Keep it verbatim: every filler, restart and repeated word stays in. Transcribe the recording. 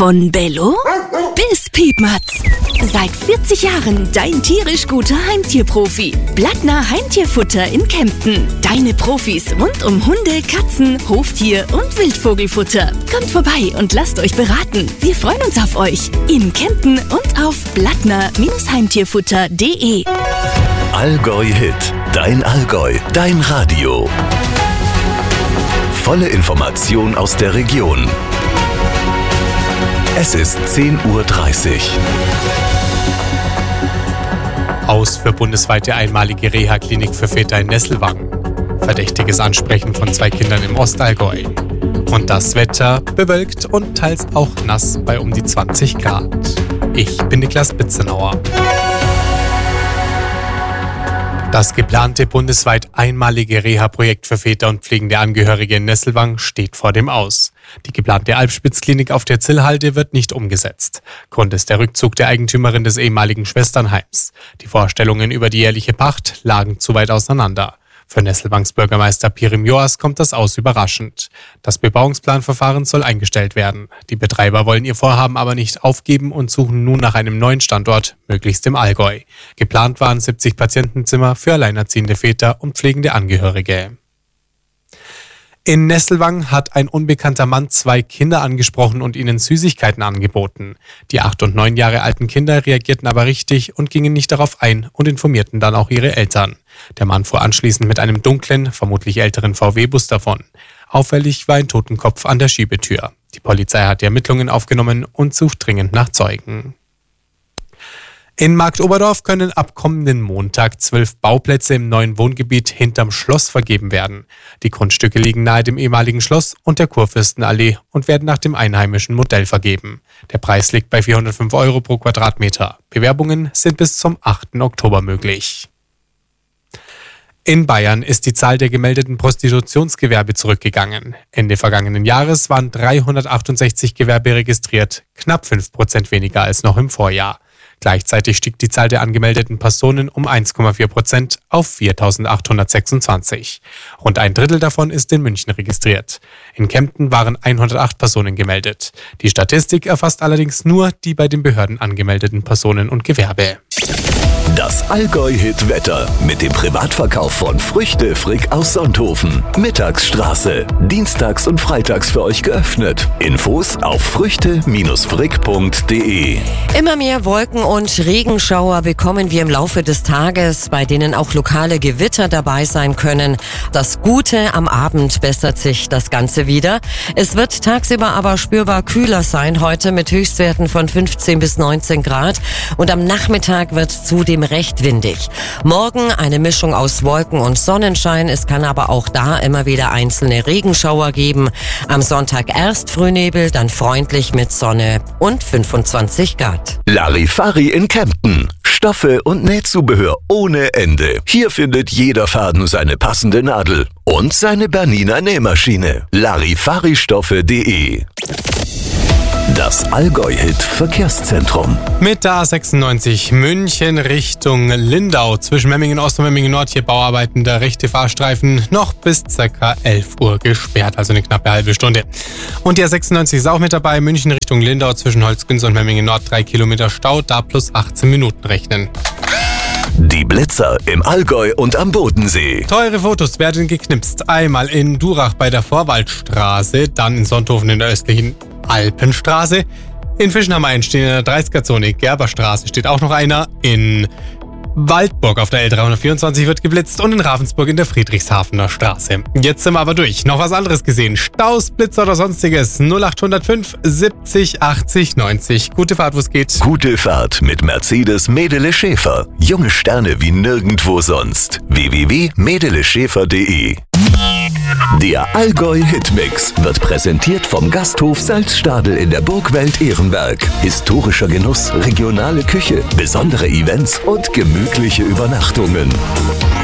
Von Bello bis Piepmatz. Seit vierzig Jahren dein tierisch guter Heimtierprofi. Blattner Heimtierfutter in Kempten. Deine Profis rund um Hunde, Katzen, Hoftier und Wildvogelfutter. Kommt vorbei und lasst euch beraten. Wir freuen uns auf euch. In Kempten und auf blattner Heimtierfutter punkt de. Allgäu Hit. Dein Allgäu. Dein Radio. Volle Information aus der Region. Es ist zehn Uhr dreißig. Aus für bundesweite einmalige Reha-Klinik für Väter in Nesselwang. Verdächtiges Ansprechen von zwei Kindern im Ostallgäu. Und das Wetter bewölkt und teils auch nass bei um die zwanzig Grad. Ich bin Niklas Bitzenauer. Das geplante bundesweit einmalige Reha-Projekt für Väter und pflegende Angehörige in Nesselwang steht vor dem Aus. Die geplante Alpspitzklinik auf der Zillhalde wird nicht umgesetzt. Grund ist der Rückzug der Eigentümerin des ehemaligen Schwesternheims. Die Vorstellungen über die jährliche Pacht lagen zu weit auseinander. Für Nesselwangs Bürgermeister Pirim Joas kommt das Aus überraschend. Das Bebauungsplanverfahren soll eingestellt werden. Die Betreiber wollen ihr Vorhaben aber nicht aufgeben und suchen nun nach einem neuen Standort, möglichst im Allgäu. Geplant waren siebzig Patientenzimmer für alleinerziehende Väter und pflegende Angehörige. In Nesselwang hat ein unbekannter Mann zwei Kinder angesprochen und ihnen Süßigkeiten angeboten. Die acht und neun Jahre alten Kinder reagierten aber richtig und gingen nicht darauf ein und informierten dann auch ihre Eltern. Der Mann fuhr anschließend mit einem dunklen, vermutlich älteren V W-Bus davon. Auffällig war ein Totenkopf an der Schiebetür. Die Polizei hat die Ermittlungen aufgenommen und sucht dringend nach Zeugen. In Marktoberdorf können ab kommenden Montag zwölf Bauplätze im neuen Wohngebiet hinterm Schloss vergeben werden. Die Grundstücke liegen nahe dem ehemaligen Schloss und der Kurfürstenallee und werden nach dem einheimischen Modell vergeben. Der Preis liegt bei vierhundertfünf Euro pro Quadratmeter. Bewerbungen sind bis zum achten Oktober möglich. In Bayern ist die Zahl der gemeldeten Prostitutionsgewerbe zurückgegangen. Ende vergangenen Jahres waren dreihundertachtundsechzig Gewerbe registriert, knapp fünf Prozent weniger als noch im Vorjahr. Gleichzeitig stieg die Zahl der angemeldeten Personen um eins Komma vier Prozent auf viertausendachthundertsechsundzwanzig. Rund ein Drittel davon ist in München registriert. In Kempten waren hundertacht Personen gemeldet. Die Statistik erfasst allerdings nur die bei den Behörden angemeldeten Personen und Gewerbe. Das Allgäu-Hit-Wetter mit dem Privatverkauf von Früchte Frick aus Sonthofen. Mittagsstraße. Dienstags und freitags für euch geöffnet. Infos auf früchte Frick punkt de. Immer mehr Wolken und Regenschauer bekommen wir im Laufe des Tages, bei denen auch lokale Gewitter dabei sein können. Das Gute, am Abend bessert sich das Ganze wieder. Es wird tagsüber aber spürbar kühler sein heute mit Höchstwerten von fünfzehn bis neunzehn Grad. Und am Nachmittag wird zudem recht windig. Morgen eine Mischung aus Wolken und Sonnenschein. Es kann aber auch da immer wieder einzelne Regenschauer geben. Am Sonntag erst Frühnebel, dann freundlich mit Sonne und fünfundzwanzig Grad. Larifari in Kempten. Stoffe und Nähzubehör ohne Ende. Hier findet jeder Faden seine passende Nadel und seine Bernina Nähmaschine. Larifaristoffe punkt de. Das Allgäu-Hit Verkehrszentrum. Mit der A sechsundneunzig München Richtung Lindau zwischen Memmingen Ost und Memmingen Nord hier Bauarbeiten. Der rechte Fahrstreifen noch bis ca. elf Uhr gesperrt, also eine knappe halbe Stunde. Und die A sechsundneunzig ist auch mit dabei. München Richtung Lindau zwischen Holzgünz und Memmingen Nord drei Kilometer Stau, da plus achtzehn Minuten rechnen. Die Blitzer im Allgäu und am Bodensee. Teure Fotos werden geknipst. Einmal in Durach bei der Vorwaldstraße, dann in Sonthofen in der östlichen Alpenstraße. In Fischen haben wir einen stehen in der dreißiger-Zone. Gerberstraße steht auch noch einer. In Waldburg auf der L dreihundertvierundzwanzig wird geblitzt und in Ravensburg in der Friedrichshafener Straße. Jetzt sind wir aber durch. Noch was anderes gesehen. Staus, Blitzer oder sonstiges. null acht null fünf siebzig achtzig neunzig. Gute Fahrt, wo es geht. Gute Fahrt mit Mercedes Medele Schäfer. Junge Sterne wie nirgendwo sonst. w w w punkt medele schäfer punkt de. Der Allgäu-Hitmix wird präsentiert vom Gasthof Salzstadel in der Burgwelt Ehrenberg. Historischer Genuss, regionale Küche, besondere Events und gemütliche Übernachtungen.